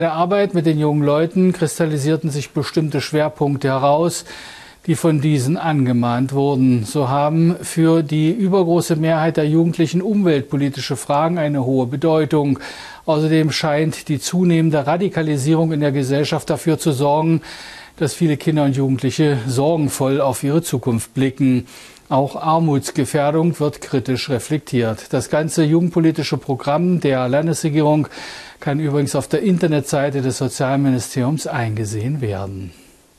der Arbeit mit den jungen Leuten kristallisierten sich bestimmte Schwerpunkte heraus, die von diesen angemahnt wurden. So haben für die übergroße Mehrheit der Jugendlichen umweltpolitische Fragen eine hohe Bedeutung. Außerdem scheint die zunehmende Radikalisierung in der Gesellschaft dafür zu sorgen, dass viele Kinder und Jugendliche sorgenvoll auf ihre Zukunft blicken. Auch Armutsgefährdung wird kritisch reflektiert. Das ganze jugendpolitische Programm der Landesregierung kann übrigens auf der Internetseite des Sozialministeriums eingesehen werden.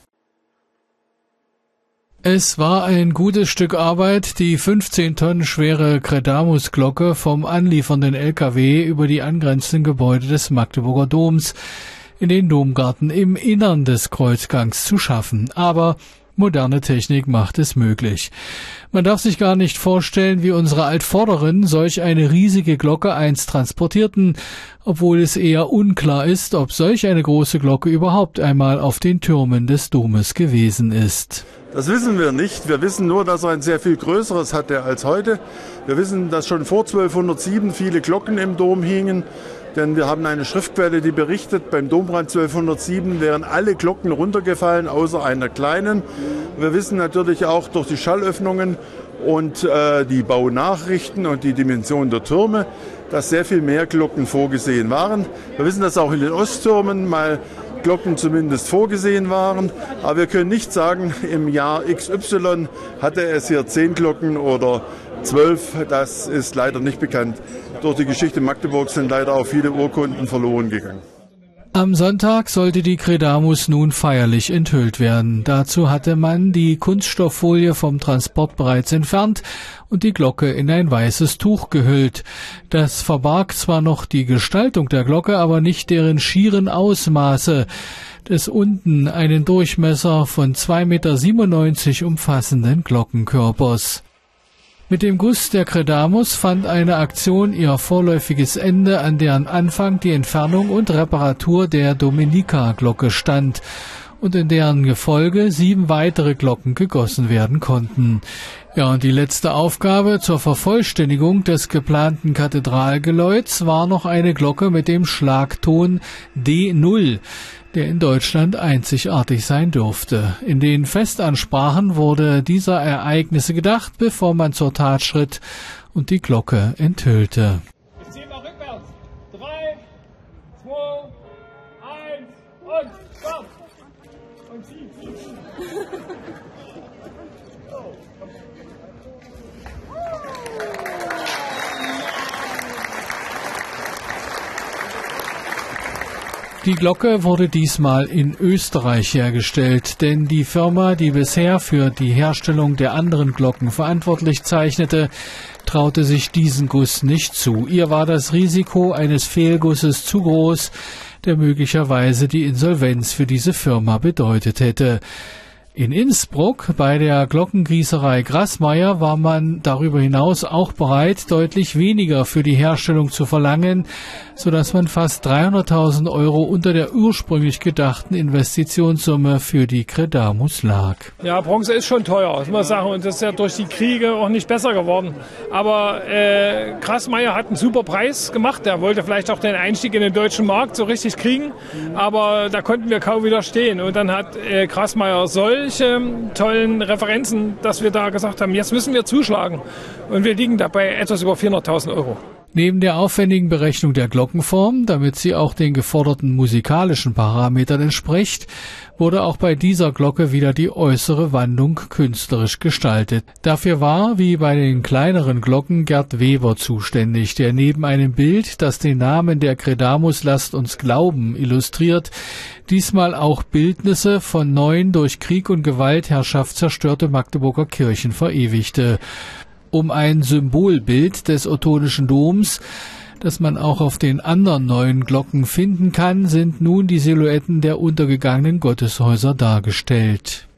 Es war ein gutes Stück Arbeit, die 15 Tonnen schwere Credamus-Glocke vom anliefernden LKW über die angrenzenden Gebäude des Magdeburger Doms in den Domgarten im Innern des Kreuzgangs zu schaffen. Aber moderne Technik macht es möglich. Man darf sich gar nicht vorstellen, wie unsere Altvorderen solch eine riesige Glocke einst transportierten, obwohl es eher unklar ist, ob solch eine große Glocke überhaupt einmal auf den Türmen des Domes gewesen ist. Das wissen wir nicht. Wir wissen nur, dass er ein sehr viel größeres hatte als heute. Wir wissen, dass schon vor 1207 viele Glocken im Dom hingen. Denn wir haben eine Schriftquelle, die berichtet, beim Dombrand 1207 wären alle Glocken runtergefallen, außer einer kleinen. Wir wissen natürlich auch durch die Schallöffnungen und die Baunachrichten und die Dimension der Türme, dass sehr viel mehr Glocken vorgesehen waren. Wir wissen, dass auch in den Osttürmen mal Glocken zumindest vorgesehen waren. Aber wir können nicht sagen, im Jahr XY hatte es hier 10 Glocken oder 12. Das ist leider nicht bekannt. Durch die Geschichte Magdeburgs sind leider auch viele Urkunden verloren gegangen. Am Sonntag sollte die Credamus nun feierlich enthüllt werden. Dazu hatte man die Kunststofffolie vom Transport bereits entfernt und die Glocke in ein weißes Tuch gehüllt. Das verbarg zwar noch die Gestaltung der Glocke, aber nicht deren schieren Ausmaße des unten einen Durchmesser von 2,97 Meter umfassenden Glockenkörpers. Mit dem Guss der Credamus fand eine Aktion ihr vorläufiges Ende, an deren Anfang die Entfernung und Reparatur der Dominika-Glocke stand und in deren Gefolge 7 weitere Glocken gegossen werden konnten. Ja, und die letzte Aufgabe zur Vervollständigung des geplanten Kathedralgeläuts war noch eine Glocke mit dem Schlagton D0, der in Deutschland einzigartig sein dürfte. In den Festansprachen wurde dieser Ereignisse gedacht, bevor man zur Tat schritt und die Glocke enthüllte. Ich ziehe mal rückwärts. 3, 2, 1 und stopp! Und zieh. Die Glocke wurde diesmal in Österreich hergestellt, denn die Firma, die bisher für die Herstellung der anderen Glocken verantwortlich zeichnete, traute sich diesen Guss nicht zu. Ihr war das Risiko eines Fehlgusses zu groß, der möglicherweise die Insolvenz für diese Firma bedeutet hätte. In Innsbruck bei der Glockengießerei Grassmeier war man darüber hinaus auch bereit, deutlich weniger für die Herstellung zu verlangen, sodass man fast 300.000 € unter der ursprünglich gedachten Investitionssumme für die Credamus lag. Ja, Bronze ist schon teuer, muss man sagen, und das ist ja durch die Kriege auch nicht besser geworden. Aber Grassmeier hat einen super Preis gemacht, der wollte vielleicht auch den Einstieg in den deutschen Markt so richtig kriegen, aber da konnten wir kaum widerstehen. Und dann hat Grassmeier solche tollen Referenzen, dass wir da gesagt haben, jetzt müssen wir zuschlagen. Und wir liegen dabei etwas über 400.000 €. Neben der aufwendigen Berechnung der Glockenform, damit sie auch den geforderten musikalischen Parametern entspricht, wurde auch bei dieser Glocke wieder die äußere Wandung künstlerisch gestaltet. Dafür war, wie bei den kleineren Glocken, Gerd Weber zuständig, der neben einem Bild, das den Namen der Credamus Lasst uns glauben illustriert, diesmal auch Bildnisse von 9 durch Krieg und Gewaltherrschaft zerstörte Magdeburger Kirchen verewigte. Um ein Symbolbild des Ottonischen Doms, das man auch auf den anderen 9 Glocken finden kann, sind nun die Silhouetten der untergegangenen Gotteshäuser dargestellt.